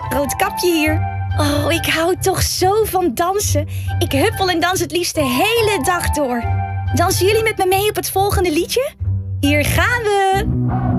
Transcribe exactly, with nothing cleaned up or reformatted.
Roodkapje hier. Oh, ik hou toch zo van dansen. Ik huppel en dans het liefst de hele dag door. Dansen jullie met me mee op het volgende liedje? Hier gaan we!